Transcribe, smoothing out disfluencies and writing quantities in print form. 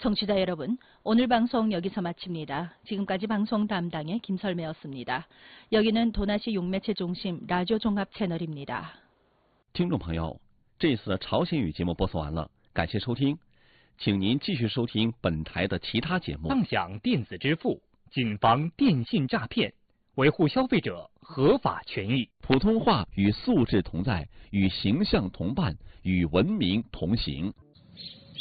청취자 여러분, 오늘 방송 여기서 마칩니다. 지금까지 방송 담당의 김설매였습니다. 여기는 도나시 용매체 중심 라디오 종합 채널입니다. 听众朋友，这次朝鲜语节目播送完了，感谢收听，请您继续收听本台的其他节目。 畅享电子支付，谨防电信诈骗，维护消费者合法权益。 普通话与素质同在，与形象同伴，与文明同行。